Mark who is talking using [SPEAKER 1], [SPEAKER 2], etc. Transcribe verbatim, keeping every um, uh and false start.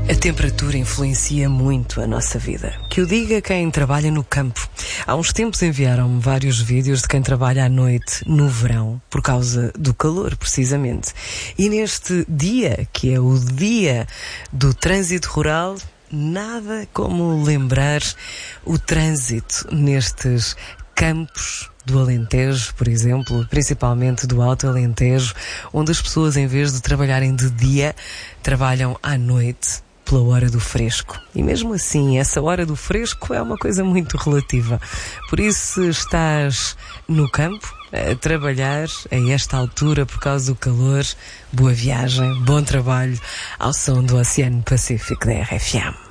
[SPEAKER 1] A temperatura influencia muito a nossa vida. Que o diga quem trabalha no campo. Há uns tempos enviaram-me vários vídeos de quem trabalha à noite no verão, por causa do calor, precisamente. E neste dia, que é o dia do trânsito rural, nada como lembrar o trânsito nestes campos do Alentejo, por exemplo, principalmente do Alto Alentejo, onde as pessoas, em vez de trabalharem de dia, trabalham à noite pela hora do fresco. E mesmo assim, essa hora do fresco é uma coisa muito relativa. Por isso, se estás no campo a trabalhar a esta altura por causa do calor, boa viagem, bom trabalho ao som do Oceano Pacífico da R F M.